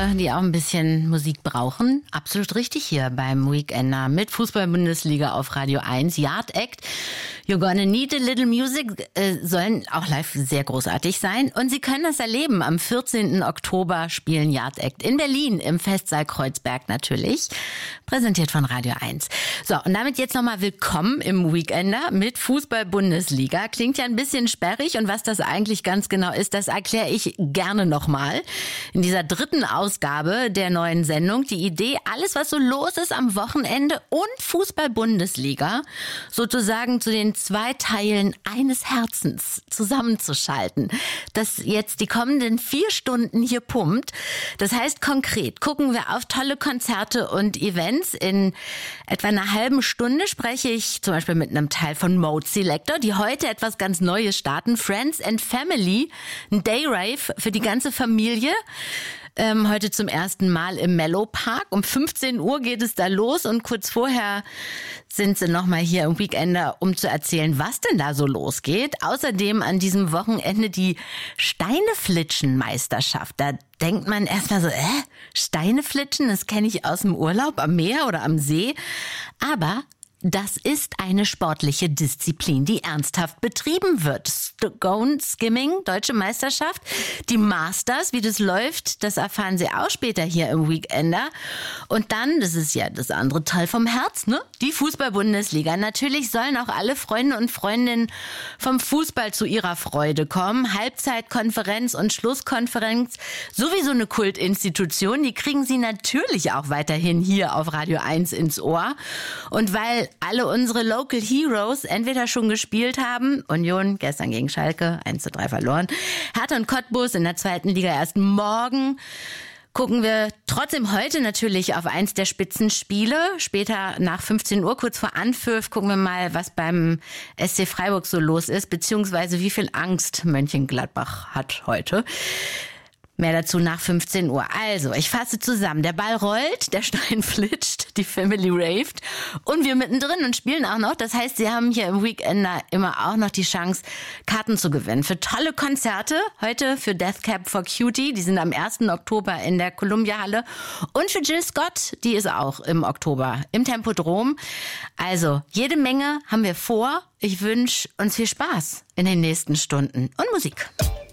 Leute, die auch ein bisschen Musik brauchen. Absolut richtig hier beim Weekender mit Fußball-Bundesliga auf Radio 1. Yard Act, You're Gonna Need a Little Music sollen auch live sehr großartig sein. Und Sie können das erleben. Am 14. Oktober spielen Yard Act in Berlin im Festsaal Kreuzberg natürlich. Präsentiert von Radio 1. So, und damit jetzt nochmal willkommen im Weekender mit Fußball-Bundesliga. Klingt ja ein bisschen sperrig und was das eigentlich ganz genau ist, das erkläre ich gerne nochmal. In dieser dritten Ausgabe der neuen Sendung die Idee, alles was so los ist am Wochenende und Fußball-Bundesliga sozusagen zu den zwei Teilen eines Herzens zusammenzuschalten, das jetzt die kommenden 4 Stunden hier pumpt. Das heißt konkret, gucken wir auf tolle Konzerte und Events. In etwa einer halben Stunde spreche ich zum Beispiel mit einem Teil von Mode Selector, die heute etwas ganz Neues starten. Friends and Family, ein Day-Rave für die ganze Familie. Heute zum ersten Mal im Mellow Park. Um 15 Uhr geht es da los und kurz vorher sind sie nochmal hier im Weekender, um zu erzählen, was denn da so losgeht. Außerdem an diesem Wochenende die Steineflitschen-Meisterschaft. Da denkt man erstmal so, Steineflitschen, das kenne ich aus dem Urlaub am Meer oder am See. Aber das ist eine sportliche Disziplin, die ernsthaft betrieben wird. Stone Skimming, deutsche Meisterschaft. Die Masters, wie das läuft, das erfahren Sie auch später hier im Weekender. Und dann, das ist ja das andere Teil vom Herz, ne? Die Fußball-Bundesliga. Natürlich sollen auch alle Freunde und Freundinnen vom Fußball zu ihrer Freude kommen. Halbzeitkonferenz und Schlusskonferenz, sowieso eine Kultinstitution. Die kriegen Sie natürlich auch weiterhin hier auf Radio 1 ins Ohr. Und weil alle unsere Local Heroes entweder schon gespielt haben, Union gestern gegen Schalke 1:3 verloren, Hertha und Cottbus in der 2. Liga erst morgen, gucken wir trotzdem heute natürlich auf eins der Spitzenspiele. Später nach 15 Uhr, kurz vor Anpfiff, gucken wir mal, was beim SC Freiburg so los ist, beziehungsweise wie viel Angst Mönchengladbach hat heute. Mehr dazu nach 15 Uhr. Also, ich fasse zusammen. Der Ball rollt, der Stein flitscht, die Family raved und wir mittendrin und spielen auch noch. Das heißt, Sie haben hier im Weekender immer auch noch die Chance, Karten zu gewinnen für tolle Konzerte. Heute für Death Cab for Cutie, die sind am 1. Oktober in der Columbia-Halle. Und für Jill Scott, die ist auch im Oktober im Tempodrom. Also, jede Menge haben wir vor. Ich wünsche uns viel Spaß in den nächsten Stunden und Musik.